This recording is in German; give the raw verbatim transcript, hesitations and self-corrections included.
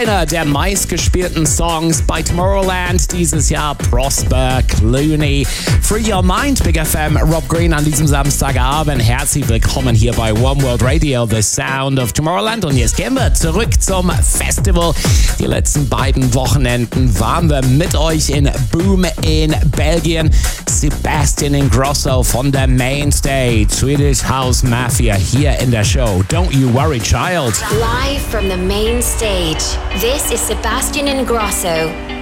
Einer der meistgespielten Songs bei Tomorrowland dieses Jahr, Prosper Clooney. Free Your Mind, Big F M, Rob Green an diesem Samstagabend. Herzlich willkommen hier bei One World Radio, The Sound of Tomorrowland. Und jetzt gehen wir zurück zum Festival. Die letzten beiden Wochenenden waren wir mit euch in Boom in Belgien. Sebastian Ingrosso von der Mainstage, Swedish House Mafia hier in der Show. Don't You Worry, Child. Live from the main stage, this is Sebastian Ingrosso